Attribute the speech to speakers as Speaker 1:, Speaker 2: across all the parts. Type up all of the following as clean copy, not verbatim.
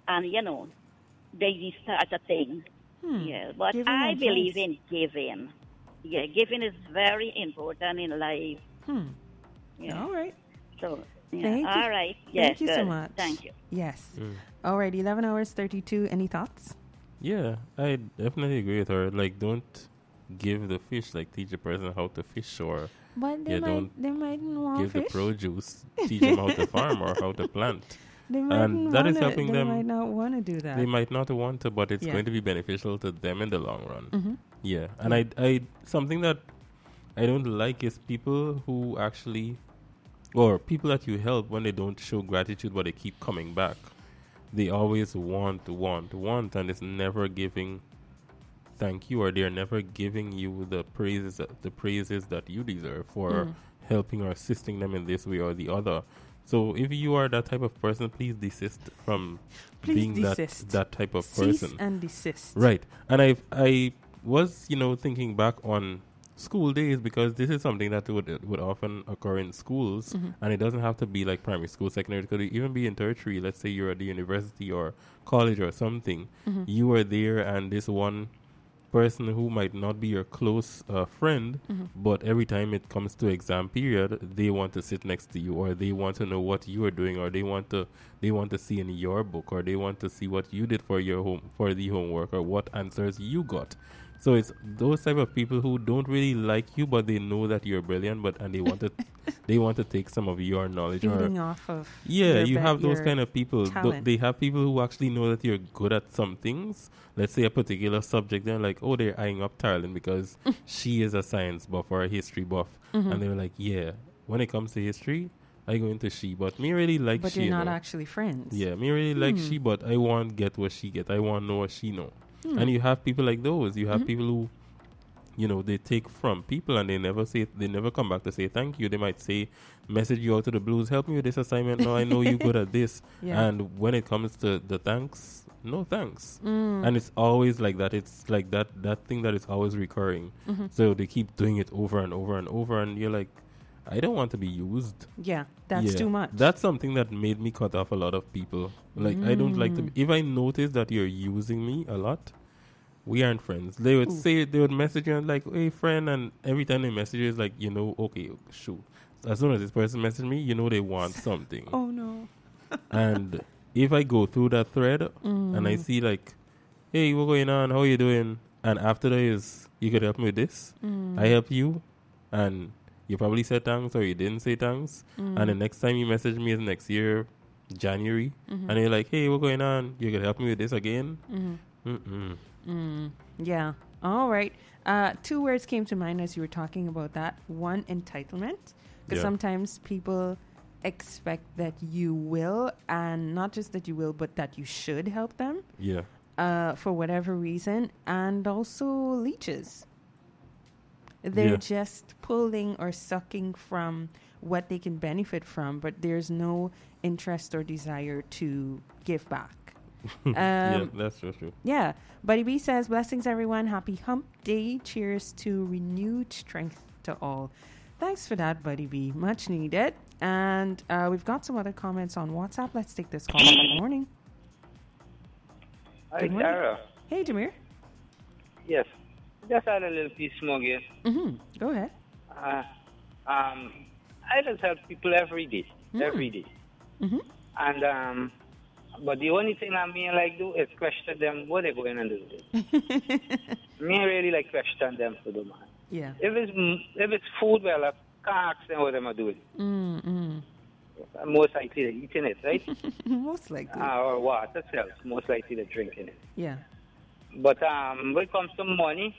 Speaker 1: and they start a thing.
Speaker 2: Hmm.
Speaker 1: Yeah, but
Speaker 2: Giving
Speaker 1: I believe
Speaker 2: advice.
Speaker 1: in giving. Yeah, giving is very important in life.
Speaker 2: Hmm.
Speaker 1: Yeah.
Speaker 2: All right.
Speaker 1: So, yeah.
Speaker 2: Thank you.
Speaker 1: All right. Yes,
Speaker 2: Thank you so
Speaker 1: good.
Speaker 2: much.
Speaker 1: Thank you.
Speaker 2: Yes.
Speaker 3: Mm.
Speaker 2: All right. 11 hours 32. Any thoughts?
Speaker 3: Yeah, I definitely agree with her. Like, don't give the fish, like, teach a person how to fish, or
Speaker 2: But
Speaker 3: yeah, don't
Speaker 2: they mightn't want
Speaker 3: give the
Speaker 2: fish.
Speaker 3: produce, teach them how to farm or how to plant. And that is helping
Speaker 2: They might
Speaker 3: them.
Speaker 2: not want to do
Speaker 3: They
Speaker 2: that.
Speaker 3: might not want to, but it's
Speaker 2: Yeah.
Speaker 3: going to be beneficial to them in the long run.
Speaker 2: Mm-hmm.
Speaker 3: Yeah, and
Speaker 2: Yeah.
Speaker 3: something that I don't like is people who actually, or people that you help when they don't show gratitude, but they keep coming back. They always want, and it's never giving thank you, or they're never giving you the praises that you deserve for helping or assisting them in this way or the other. So if you are that type of person, please desist from
Speaker 2: Please
Speaker 3: being
Speaker 2: desist.
Speaker 3: that type of
Speaker 2: Cease
Speaker 3: person.
Speaker 2: and desist.
Speaker 3: Right. And I was, thinking back on school days, because this is something that would often occur in schools, and it doesn't have to be like primary school, secondary. It could even be in tertiary. Let's say you're at the university or college or something. You are there, and this one person who might not be your close friend, but every time it comes to exam period, they want to sit next to you, or they want to know what you are doing, or they want to see in your book, or they want to see what you did for the homework, or what answers you got. So it's those type of people who don't really like you, but they know that you're brilliant, and they want to take some of your knowledge.
Speaker 2: Feeding off of
Speaker 3: Yeah,
Speaker 2: your
Speaker 3: you have those
Speaker 2: your
Speaker 3: kind of people.
Speaker 2: talent.
Speaker 3: They have people who actually know that you're good at some things. Let's say a particular subject. They're like, oh, they're eyeing up Tarlin because she is a science buff or a history buff. And they're like, yeah, when it comes to history, I go into she. But me really like
Speaker 2: But
Speaker 3: she.
Speaker 2: you're not actually friends.
Speaker 3: Yeah, me really like she, but I want get what she get. I want know what she know. And you have people like those. You have people who, they take from people and they never come back to say thank you. They might say, message you out to the blues, help me with this assignment. No, I know you good at this.
Speaker 2: Yeah.
Speaker 3: And when it comes to the thanks, no thanks. And it's always like that. It's like that thing that is always recurring. So they keep doing it over and over and over. And you're like, I don't want to be used.
Speaker 2: Yeah, that's
Speaker 3: Yeah.
Speaker 2: too much.
Speaker 3: That's something that made me cut off a lot of people. Like, I don't like to if I notice that you're using me a lot, we aren't friends. They would they would message you and like, hey friend, and every time they message you, it's like, okay, shoot. As soon as this person message me, they want something.
Speaker 2: Oh no.
Speaker 3: And if I go through that thread and I see like, hey, what's going on? How you doing? And after that is, you could help me with this. I help you, and you probably said thanks or you didn't say thanks. And the next time you message me is next year, January, and you're like, hey, what's going on? You could help me with this again.
Speaker 2: Yeah. All right. Two words came to mind as you were talking about that. One, entitlement. Because
Speaker 3: Yeah.
Speaker 2: sometimes people expect that you will, and not just that you will, but that you should help them
Speaker 3: Yeah.
Speaker 2: for whatever reason. And also leeches. They're
Speaker 3: Yeah.
Speaker 2: just pulling or sucking from what they can benefit from, but there's no interest or desire to give back.
Speaker 3: Yeah, that's so true.
Speaker 2: Yeah. Buddy B says, blessings everyone. Happy hump day. Cheers to renewed strength to all. Thanks for that, Buddy B. Much needed. And we've got some other comments on WhatsApp. Let's take this call. Good morning.
Speaker 4: Hi,
Speaker 2: Good morning.
Speaker 4: Sarah.
Speaker 2: Hey, Demir.
Speaker 4: Yes. Just had a little piece more here.
Speaker 2: Go ahead.
Speaker 4: I just help people every day. Every day. And, but the only thing I mean like do is question them what they're going and do. Me really like question them to do, man.
Speaker 2: Yeah.
Speaker 4: If it's food, well, I can't ask them what they're doing. Most likely they're eating it, right?
Speaker 2: Most likely.
Speaker 4: Or water self. Most likely they're drinking it.
Speaker 2: Yeah.
Speaker 4: But when it comes to money,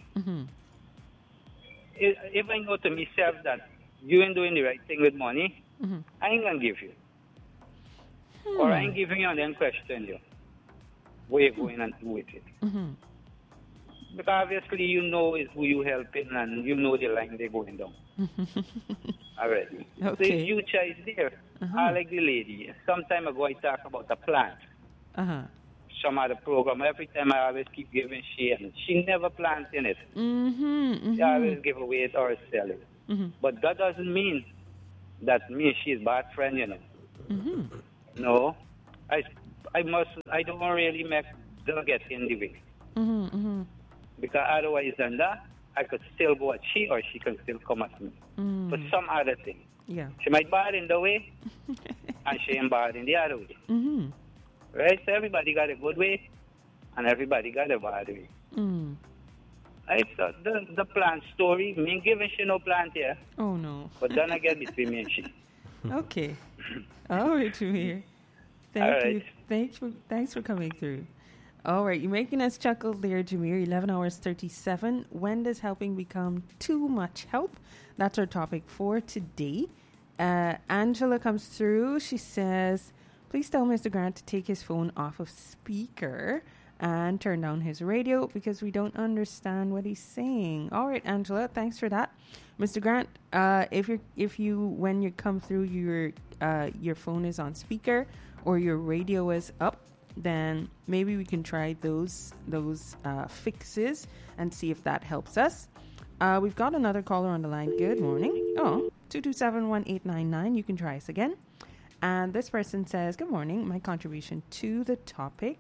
Speaker 4: if I know to myself that you ain't doing the right thing with money, I ain't going to give you. Or I ain't giving you and then question you where you're going and do with it. Because obviously you know is who you helping and you know the line they're going down. Already. So
Speaker 2: Okay.
Speaker 4: the future is there. I like the lady. Some time ago I talked about a plant. Some other program. Every time I always keep giving shade. She never plants in it. She always give away it or sell it. But that doesn't mean that me and she is bad friend, you know. No. I don't really make them get in the way. Because otherwise than that, I could still go at she or she can still come at me for some other thing.
Speaker 2: Yeah.
Speaker 4: She might bar in the way and she ain't bar in the other way. Right? So everybody got a good way and everybody got a bad way. Right? So the plant story, me giving she no plant here.
Speaker 2: Oh, no.
Speaker 4: But then again, between me and she.
Speaker 2: Okay. All right, Jameer. Thank
Speaker 4: All
Speaker 2: you.
Speaker 4: right.
Speaker 2: Thanks for coming through. All right, you're making us chuckle there, Jameer. 11 hours 37. When does helping become too much help? That's our topic for today. Angela comes through. She says, please tell Mr. Grant to take his phone off of speaker and turn down his radio because we don't understand what he's saying. All right, Angela, thanks for that. Mr. Grant, if you when you come through your phone is on speaker or your radio is up, then maybe we can try those fixes and see if that helps us. We've got another caller on the line. Good morning. 227-1899. You can try us again. And this person says, good morning. My contribution to the topic.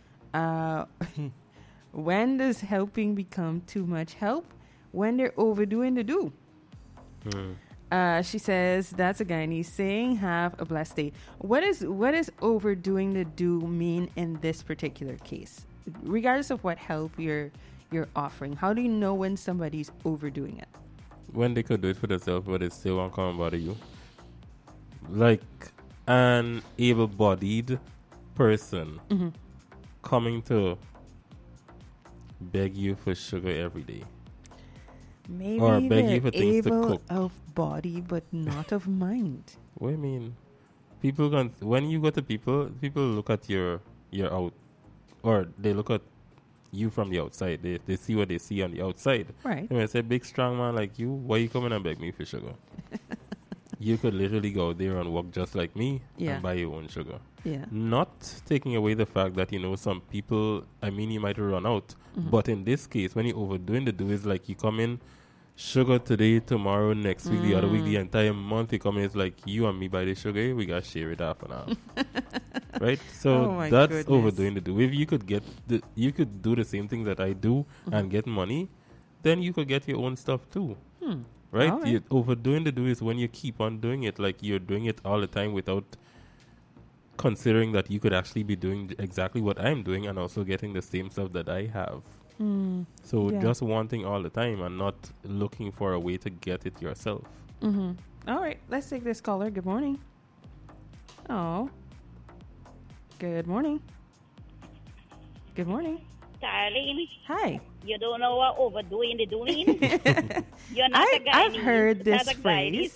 Speaker 2: When does helping become too much help? When they're overdoing the do. She says, that's a guy and he's saying, have a blessed day. What is overdoing the do mean in this particular case? Regardless of what help you're offering, how do you know when somebody's overdoing it?
Speaker 3: When they could do it for themselves, but it still won't come and bother you. Like an able-bodied person coming to beg you for sugar every day.
Speaker 2: Maybe
Speaker 3: or beg you
Speaker 2: they're
Speaker 3: for things to
Speaker 2: able
Speaker 3: cook.
Speaker 2: of body but not of mind.
Speaker 3: What do you mean? People when you go to people look at your out, or they look at you from the outside. They see what they see on the outside.
Speaker 2: Right.
Speaker 3: And when I say big strong man like you, why you coming and beg me for sugar? You could literally go out there and walk just like me and buy your own sugar.
Speaker 2: Yeah.
Speaker 3: Not taking away the fact that, some people, you might run out. But in this case, when you're overdoing the do is like you come in, sugar today, tomorrow, next week, the other week, the entire month, you come in, it's like you and me buy the sugar, we got to share it half and half. Right? So that's overdoing the do. If you could you could do the same thing that I do and get money, then you could get your own stuff too. Right? Overdoing the do is when you keep on doing it, like you're doing it all the time without considering that you could actually be doing exactly what I'm doing and also getting the same stuff that I have. So just wanting all the time and not looking for a way to get it yourself.
Speaker 2: All right, let's take this caller. Good morning. Oh. Good morning. Good morning.
Speaker 1: Darlene.
Speaker 2: Hi.
Speaker 1: You don't know what overdoing the doing? You're not a guy.
Speaker 2: I've heard this phrase.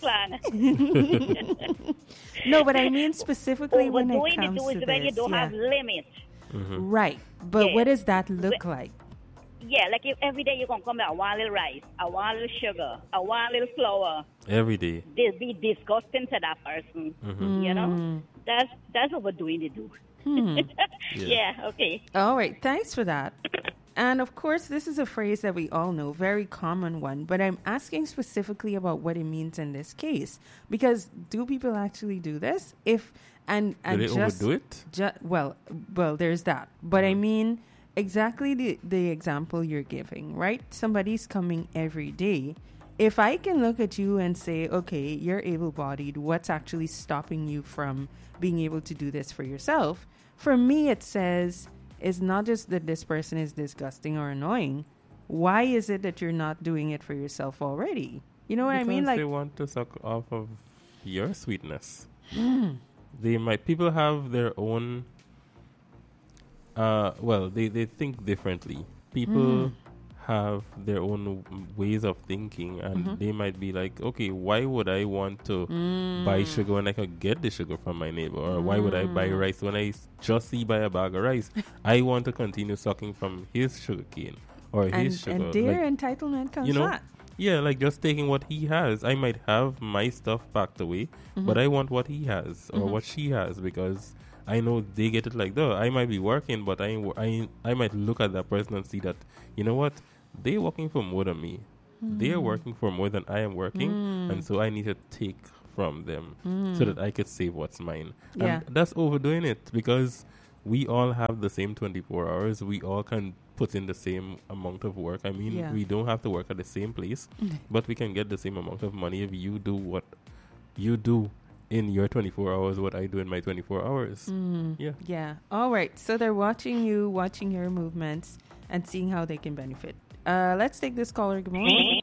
Speaker 2: No, but I mean specifically when it comes to this.
Speaker 1: When you don't have limits.
Speaker 2: Right. But what does that look like?
Speaker 1: Yeah, like if every day you're going to come out one little rice, a one little sugar, a one little flour.
Speaker 3: Every day.
Speaker 1: They'll be disgusting to that person. You know? That's overdoing the do. Yeah, okay.
Speaker 2: All right. Thanks for that. And of course, this is a phrase that we all know, very common one, but I'm asking specifically about what it means in this case. Because do people actually do this? Do
Speaker 3: they overdo it?
Speaker 2: Well, there's that. But I mean, exactly the example you're giving, right? Somebody's coming every day. If I can look at you and say, okay, you're able-bodied, what's actually stopping you from being able to do this for yourself? For me, it says, it's not just that this person is disgusting or annoying. Why is it that you're not doing it for yourself already? You know what I mean? Like
Speaker 3: they want to suck off of your sweetness. People have their own, they think differently. People have their own ways of thinking, and they might be like, okay, why would I want to buy sugar when I could get the sugar from my neighbor? Or why would I buy rice when I just buy a bag of rice? I want to continue sucking from his sugar cane or his sugar.
Speaker 2: And their entitlement comes that.
Speaker 3: Yeah, like just taking what he has. I might have my stuff packed away, but I want what he has or what she has because I know they get it like that. I might be working, but I might look at that person and see that, you know what? They're working for more than me. They are working for more than I am working. And so I need to take from them so that I could save what's mine.
Speaker 2: Yeah.
Speaker 3: And that's overdoing it because we all have the same 24 hours. We all can put in the same amount of work. I mean, we don't have to work at the same place, but we can get the same amount of money if you do what you do in your 24 hours, what I do in my 24 hours.
Speaker 2: Yeah. All right. So they're watching you, watching your movements, and seeing how they can benefit. Let's take this caller. Good morning.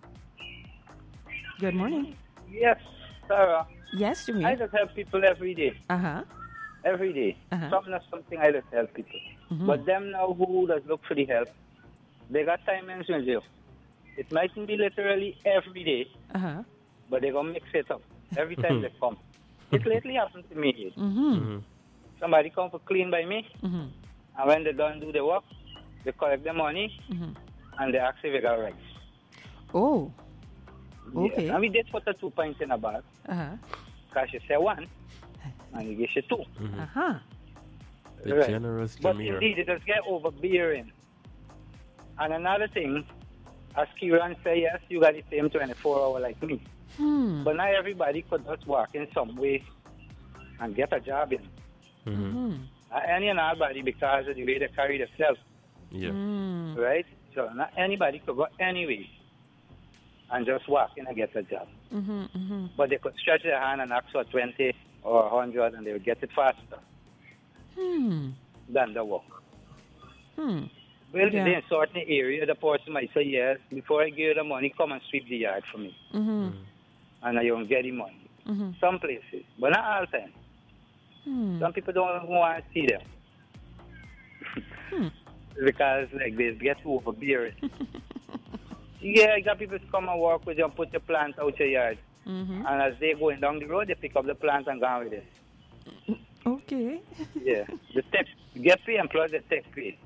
Speaker 2: Good morning.
Speaker 4: Yes, Sarah.
Speaker 2: Yes, Jimmy.
Speaker 4: I just help people every day. Every day. Something I just help people. But them now who does look for the help, they got time management deal. It mightn't be literally every day, but they're going to mix it up every time they come. It lately happened to me. Somebody come for clean by me, and when they don't do the work, they collect the money, and they ask if they got rights.
Speaker 2: Oh, okay.
Speaker 4: Yeah. And we did put the 2 pints in a bag. Because you say 1, and you give you 2.
Speaker 3: The generous Jameer.
Speaker 4: But indeed, it does get overbearing. And another thing, as Kieran said, yes, you got the same 24-hour like me. But not everybody could just work in some way and get a job in. Any and everybody because of the way they carry themselves. Right? So not anybody could go anyway and just walk in and get a job. But they could stretch their hand and ask for 20 or 100 and they would get it faster than the work. Well, in a certain area, the person might say, yes, before I give you the money, come and sweep the yard for me. And I don't get the money. Some places, but not all the time. Some people don't want to see them. Because like they get overbearing. I got people to come and work with you and put the plant out your yard. And as they going down the road, they pick up the plant and go with it.
Speaker 2: Okay.
Speaker 4: The tech, get paid and plus the tech pay.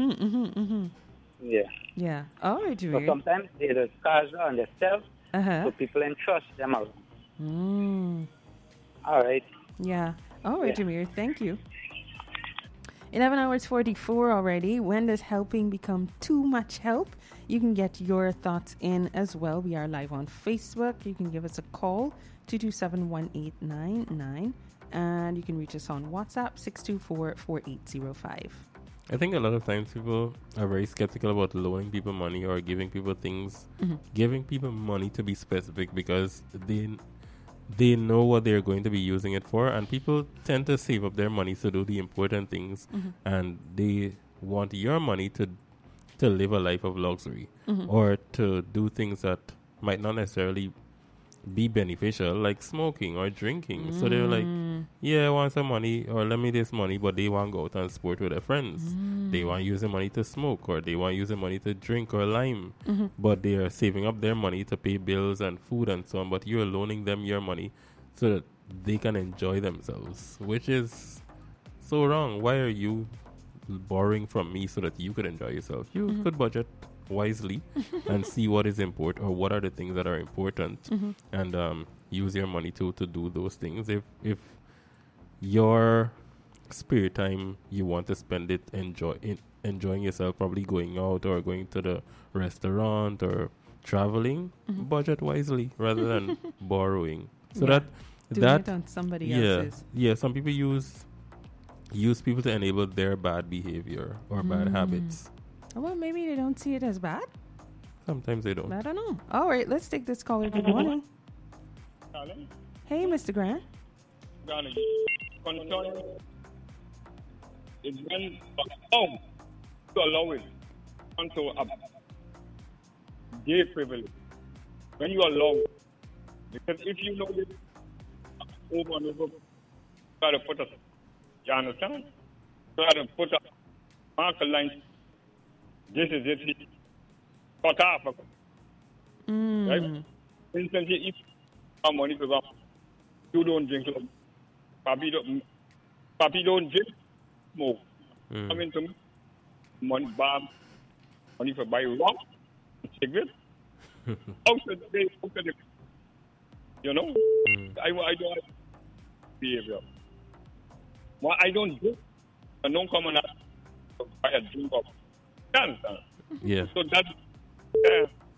Speaker 2: Yeah. All right, Jameer.
Speaker 4: So sometimes they just cars on themselves, so people entrust them around. All right.
Speaker 2: Yeah. All right, Jameer. Thank you. 11 hours 44 already. When does helping become too much help? You can get your thoughts in as well. We are live on Facebook. You can give us a call, 227-1899. And you can reach us on WhatsApp, 624-4805.
Speaker 3: I think a lot of times people are very skeptical about loaning people money or giving people things, giving people money to be specific because they know what they're going to be using it for, and people tend to save up their money to do the important things, and they want your money to live a life of luxury or to do things that might not necessarily be beneficial, like smoking or drinking. So they're like, I want some money, or let me this money, but they want to go out and sport with their friends. They want to use the money to smoke, or they want to use the money to drink or lime, but they are saving up their money to pay bills and food and so on, but you're loaning them your money so that they can enjoy themselves, which is so wrong. Why are you borrowing from me so that you could enjoy yourself? You could budget wisely and see what is important, or what are the things that are important, and use your money to do those things. If your spare time you want to spend it enjoying yourself, probably going out or going to the restaurant or traveling, budget wisely rather than borrowing. So that
Speaker 2: it on somebody else's.
Speaker 3: Some people use people to enable their bad behavior or bad habits.
Speaker 2: Well, maybe they don't see it as bad.
Speaker 3: Sometimes they don't.
Speaker 2: I don't know. All right, let's take this caller. Good morning. Hey, Mr. Grant.
Speaker 5: Concern is when to allow it onto a gay privilege. When you allow, because if you know this over and over, you got to put you understand? You got to put a marker line. This is it. Cut off. Right? Instantly, if you have money to go, you don't drink. Papi don't drink, smoke. I mean, to me, money for buy rum, cigarette. How should they, you know? I don't have behavior. Well, I don't drink. I don't come and buy a drink of cancer.
Speaker 3: Yeah.
Speaker 5: So that's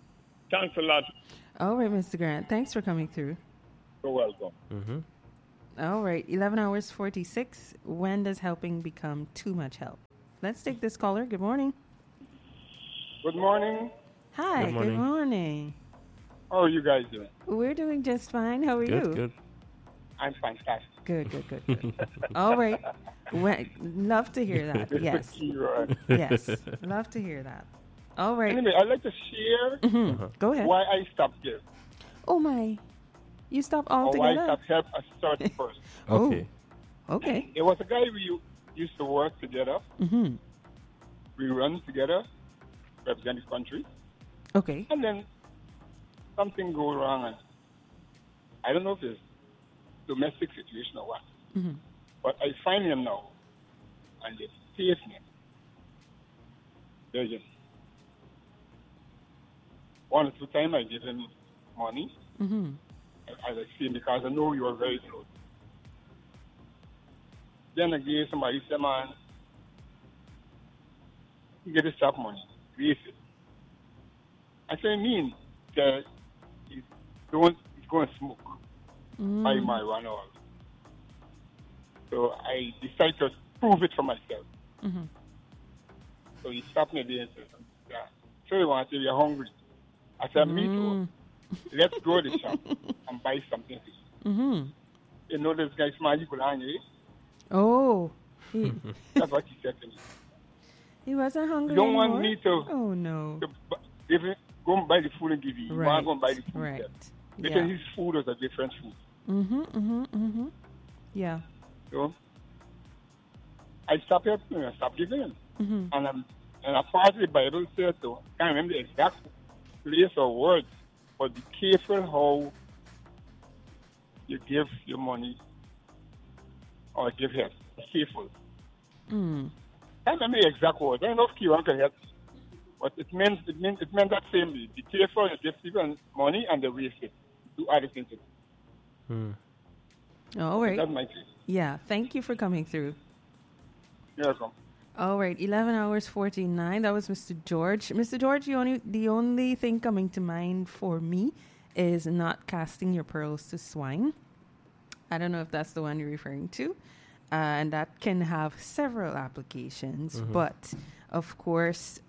Speaker 5: thanks a lot.
Speaker 2: All right, Mr. Grant. Thanks for coming through.
Speaker 5: You're welcome.
Speaker 2: All right, 11 hours 46. When does helping become too much help? Let's take this caller. Good morning.
Speaker 5: Good morning.
Speaker 2: Hi, good morning.
Speaker 5: How are you guys doing?
Speaker 2: We're doing just fine. How are you?
Speaker 3: Good.
Speaker 5: I'm fantastic.
Speaker 2: Good. All right. Love to hear that. Yes. Yes. Love to hear that. All right.
Speaker 5: Anyway, I'd like to share
Speaker 2: Go ahead.
Speaker 5: why I stopped giving.
Speaker 2: Oh, my. You stopped
Speaker 5: Or why I
Speaker 2: altogether?
Speaker 5: stopped help a certain person.
Speaker 3: Okay.
Speaker 2: Okay.
Speaker 5: There was a guy we used to work together.
Speaker 2: Mm-hmm.
Speaker 5: We run together, represent the country.
Speaker 2: Okay.
Speaker 5: And then something go wrong. And I don't know if it's domestic situation or what.
Speaker 2: Mm-hmm.
Speaker 5: But I find him now. And they face me. There's just one or two times I give him money.
Speaker 2: Mm-hmm.
Speaker 5: As I see him, because I know you are very close. Then again, somebody said, man, you get to stop money. Waste it. I say, mean that he's going to smoke. Buy marijuana. Or so I decided to prove it for myself.
Speaker 2: Mm-hmm.
Speaker 5: So he stopped me there and said, yeah. So he wanted to say, you're hungry. I said, me too. Let's go to the shop and buy something.
Speaker 2: Mm-hmm.
Speaker 5: You know this guy's magical, eh?
Speaker 2: Oh.
Speaker 5: That's what he said to me.
Speaker 2: He wasn't hungry
Speaker 5: You don't
Speaker 2: anymore?
Speaker 5: want me to,
Speaker 2: Oh, no.
Speaker 5: go and buy the food and give you. You want to go and buy the food.
Speaker 2: Right.
Speaker 5: Because
Speaker 2: Yeah.
Speaker 5: his food was a different food.
Speaker 2: Yeah.
Speaker 5: So I stopped helping him. I stopped giving him.
Speaker 2: Mm-hmm.
Speaker 5: And a part of the Bible says, so I can't remember the exact place or words, but be careful how you give your money or give help. Be careful.
Speaker 2: Mm.
Speaker 5: I can't remember the exact words. I don't know if Kieran can help. But it meant that same way. Be careful, you give people money and they waste it. Do other things.
Speaker 2: All right.
Speaker 5: That's my thing.
Speaker 2: Yeah. Thank you for coming through.
Speaker 5: You're welcome.
Speaker 2: All right. 11 hours 49. That was Mr. George. Mr. George, the only thing coming to mind for me is not casting your pearls to swine. I don't know if that's the one you're referring to. And that can have several applications. But, of course,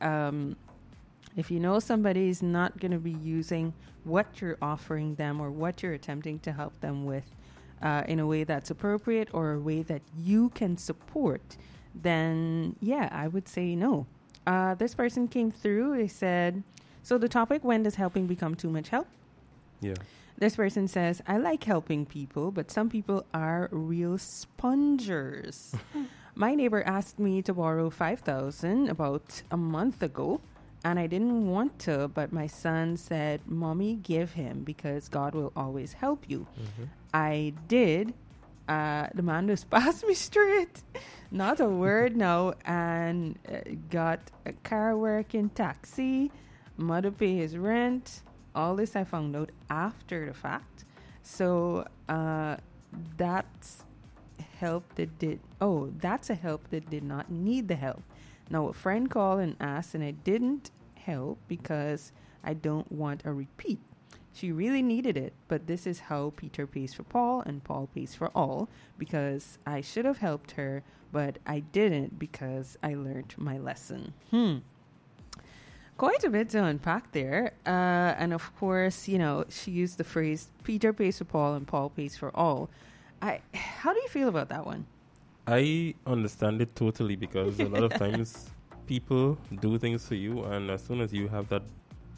Speaker 2: if you know somebody is not going to be using what you're offering them or what you're attempting to help them with in a way that's appropriate or a way that you can support, then, yeah, I would say no. This person came through. They said, so the topic, when does helping become too much help?
Speaker 3: Yeah.
Speaker 2: This person says, I like helping people, but some people are real spongers. My neighbor asked me to borrow $5,000 about a month ago, and I didn't want to, but my son said, Mommy, give him because God will always help you. I did. The man just passed me straight. Not a word now, and got a car working taxi, mother pay his rent. All this I found out after the fact. So that's help that did. Oh, that's a help that did not need the help. Now a friend called and asked, and I didn't help because I don't want a repeat. She really needed it, but this is how Peter pays for Paul and Paul pays for all, because I should have helped her, but I didn't because I learned my lesson. Quite a bit to unpack there. And of course, she used the phrase, Peter pays for Paul and Paul pays for all. How do you feel about that one?
Speaker 3: I understand it totally, because a lot of times people do things for you, and as soon as you have that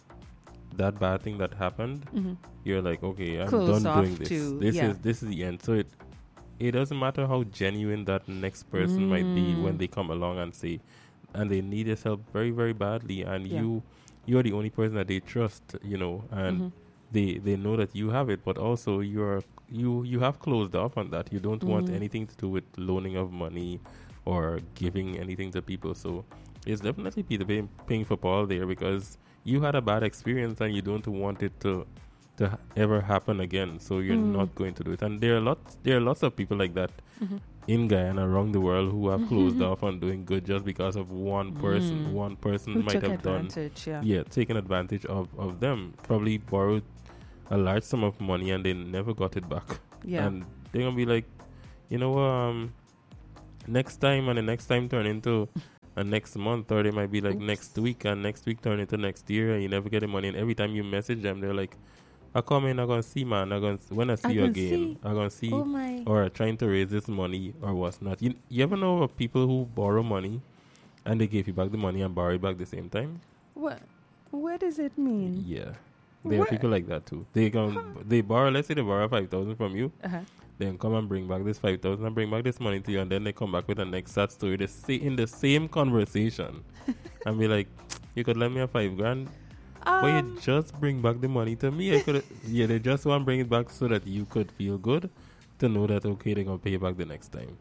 Speaker 3: bad thing that happened, you're like, okay, I'm
Speaker 2: Close
Speaker 3: done doing this. This is the end. So it doesn't matter how genuine that next person might be when they come along and say, and they need his help very, very badly, and you're the only person that they trust, and they know that you have it, but also you have closed off on that. You don't want anything to do with loaning of money or giving anything to people. So it's definitely Peter paying for Paul there, because you had a bad experience and you don't want it to ever happen again. So you're not going to do it. And there are lots of people like that in Guyana, around the world, who have closed off on doing good just because of one person. One person
Speaker 2: Who
Speaker 3: might
Speaker 2: took
Speaker 3: have
Speaker 2: advantage,
Speaker 3: taken advantage of them. Probably borrowed a large sum of money and they never got it back.
Speaker 2: Yeah.
Speaker 3: And they're gonna be like, you know, next time, and the next time turn into a next month, or they might be like next week, and next week turn into next year, and you never get the money. And every time you message them, they're like, I come in, I'm going to see, man. When I see you again, I'm going to see, or trying to raise this money or what's not. You ever know of people who borrow money and they give you back the money and borrow it back the same time?
Speaker 2: What does it mean?
Speaker 3: Yeah. There are people like that too. They borrow, let's say they borrow 5,000 from you. Then come and bring back this 5,000 and bring back this money to you, and then they come back with the next sad story. They say in the same conversation and be like, you could lend me a $5,000. But you just bring back the money to me. They just want to bring it back so that you could feel good to know that, okay, they're going to pay you back the next time.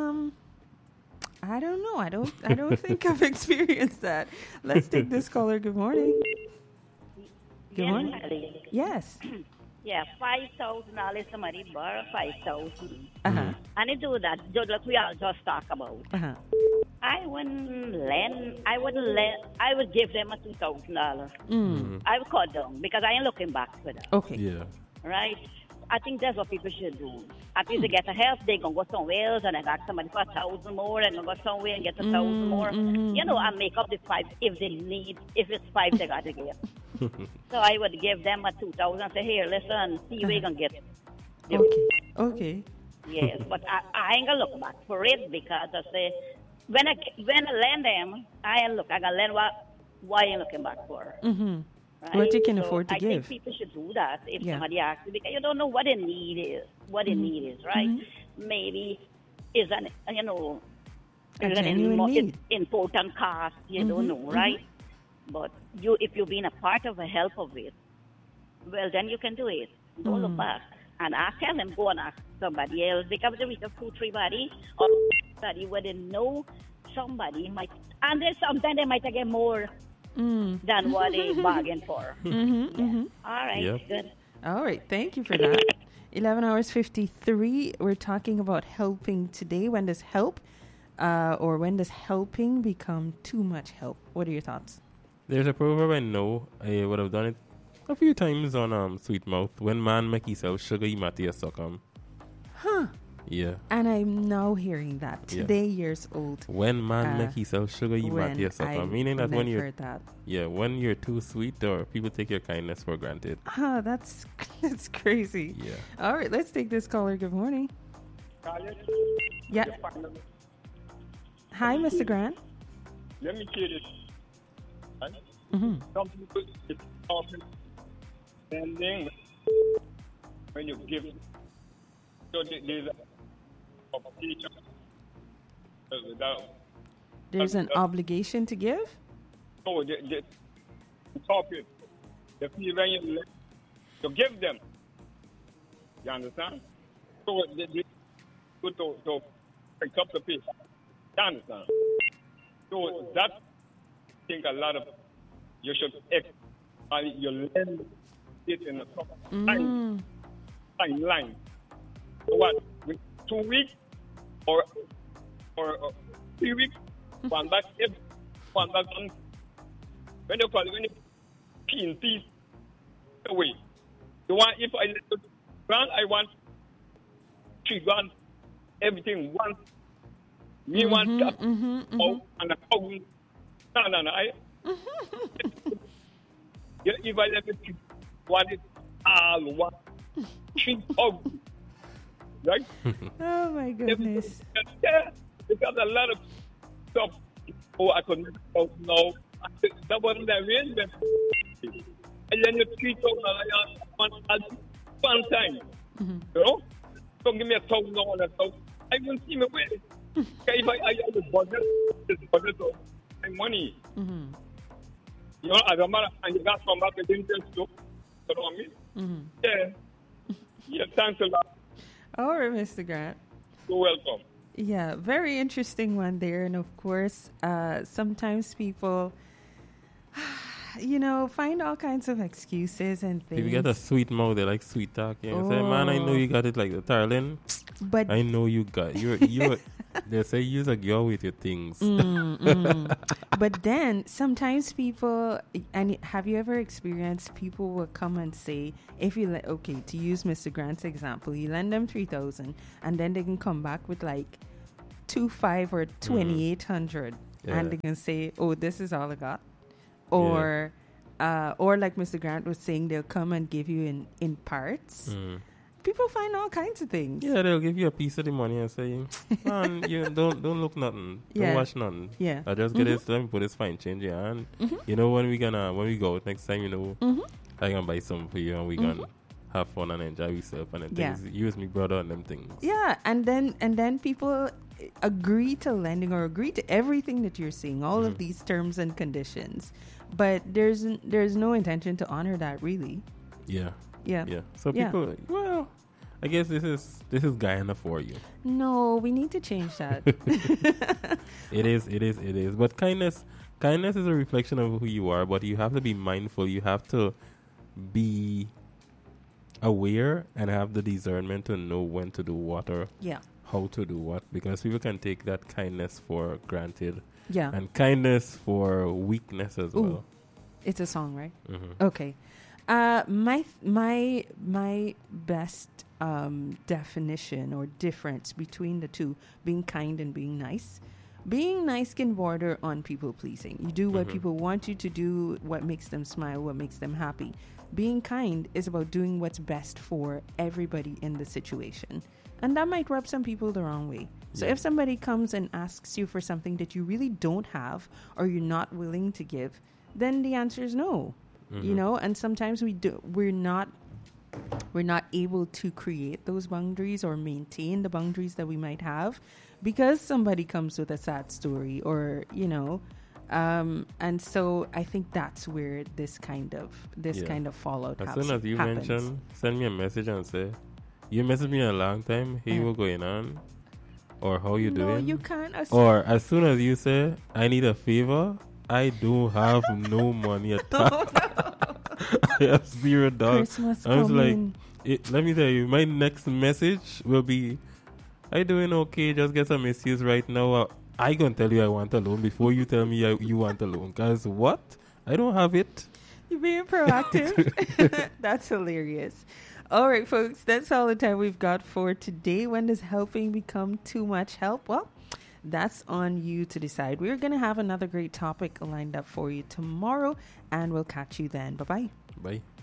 Speaker 2: I don't know. I don't think I've experienced that. Let's take this caller. Good morning. Good morning.
Speaker 1: Maddie.
Speaker 2: Yes.
Speaker 1: Yeah, $5,000 somebody borrow $5,000. And they do that, just like we all just talk about. I wouldn't lend. I would give them a $2,000. I would cut down because I ain't looking back for that.
Speaker 2: Okay.
Speaker 3: Yeah.
Speaker 1: Right? I think that's what people should do. At least they get a help, they gonna go somewhere else and I got somebody for 1,000 more and gonna go somewhere and get 1,000 more. You know, and make up the 5 if they need. If it's 5 they gotta give. So I would give them a 2,000 and say, here, listen, see where you gonna get.
Speaker 2: Okay.
Speaker 1: Yes, but I ain't gonna look back for it because I say when I lend them, I gotta lend what I ain't looking back for. Right?
Speaker 2: What you can afford to give.
Speaker 1: I think people should do that if somebody asks you, because you don't know what the need is. Right? Maybe is an important cost. You don't know, right? But if you've been a part of a help of it, well, then you can do it. Don't look back. And I tell them, go and ask somebody else. Because there is a 2-3 body or somebody where they know somebody might, and then sometimes they might get more than what they bargained for. All right, good.
Speaker 2: All right, thank you for that. 11 hours 53. We're talking about helping today. When does help or when does helping become too much help? What are your thoughts?
Speaker 3: There's a proverb I know. I would have done it a few times on Sweet Mouth. When man make himself sugar, he might suck him.
Speaker 2: Huh.
Speaker 3: Yeah.
Speaker 2: And I'm now hearing that. Today, years old.
Speaker 3: When man make himself sugar, he might suck him. Meaning that when you're...
Speaker 2: that.
Speaker 3: Yeah, when you're too sweet or people take your kindness for granted.
Speaker 2: That's crazy.
Speaker 3: Yeah.
Speaker 2: All right, let's take this caller. Good morning. Yeah. Hi, Mr. Grant.
Speaker 5: Let me hear this. Right? Some people often spending when you give. So there's
Speaker 2: There's an obligation to give?
Speaker 5: So the topic, the fee when you give them. You understand? So they good to pick up the piece. You understand? So that I think a lot of you should you learn it in a line. So what? 2 weeks or 3 weeks? One back on. When you clean piece away. You want if I let the grand, I want 3 grand, everything once. Me want that. And a thousand. No. If I let it want it all one 3,000. Right?
Speaker 2: Oh my goodness.
Speaker 5: Yeah, because a lot of stuff. Oh, I could make no. That wasn't the arrangement. And then you treat one time. You know? Don't give me $1,000. I won't see my way. If I have the budget of my money. You know, as a matter of fact, you got some back the interest too. You know what I mean? Yeah, thanks a lot.
Speaker 2: All right, Mr. Grant.
Speaker 5: You're welcome.
Speaker 2: Yeah, very interesting one there. And of course, sometimes people, find all kinds of excuses and things.
Speaker 3: People get a sweet mouth, they like sweet talk. You know, say, man, I know you got it like the darling.
Speaker 2: But
Speaker 3: I know you got you're they say use a girl with your things.
Speaker 2: but then sometimes people, and have you ever experienced people will come and say, if you okay, to use Mr. Grant's example, you lend them 3,000 and then they can come back with like 2,500 or 2,800 and they can say, oh, this is all I got. Or like Mr. Grant was saying, they'll come and give you in parts. People find all kinds of things.
Speaker 3: Yeah, they'll give you a piece of the money and say, man, you don't look nothing. Don't watch nothing.
Speaker 2: Yeah.
Speaker 3: I just get this, let me put this fine change in hand. You know, when we go out next time, you know, I can buy some for you and we can have fun and enjoy yourself and then things. Use me brother and them things.
Speaker 2: Yeah, and then people agree to lending or agree to everything that you're saying, all of these terms and conditions. But there's no intention to honor that really.
Speaker 3: Yeah.
Speaker 2: Yeah.
Speaker 3: So people, well, I guess this is Guyana for you.
Speaker 2: No, we need to change that.
Speaker 3: It is. But kindness is a reflection of who you are, but you have to be mindful. You have to be aware and have the discernment to know when to do what or how to do what, because people can take that kindness for granted.
Speaker 2: Yeah.
Speaker 3: And kindness for weakness as well.
Speaker 2: It's a song, right? Okay. My best definition or difference between the two, being kind and being nice. Being nice can border on people pleasing. You do what people want you to do, what makes them smile, what makes them happy. Being kind is about doing what's best for everybody in the situation. And that might rub some people the wrong way. So if somebody comes and asks you for something that you really don't have or you're not willing to give, then the answer is no. You know, and sometimes we're not able to create those boundaries or maintain the boundaries that we might have because somebody comes with a sad story or, you know, and so I think that's where this kind of fallout happens.
Speaker 3: As soon as you mention, send me a message and say, you messaged me a long time, hey, what's going on? Or how you doing?
Speaker 2: No, you can't.
Speaker 3: Or as soon as you say, I need a favor, I don't have no money at all. I have $0.
Speaker 2: Christmas
Speaker 3: I was
Speaker 2: coming.
Speaker 3: like, let me tell you, my next message will be, I doing okay, just get some issues right now. I gonna tell you I want a loan before you tell me you want a loan. Guys, what? I don't have it.
Speaker 2: You're being proactive. That's hilarious. All right, folks, that's all the time we've got for today. When does helping become too much help? Well, that's on you to decide. We're going to have another great topic lined up for you tomorrow, and we'll catch you then. Bye-bye.
Speaker 3: Bye.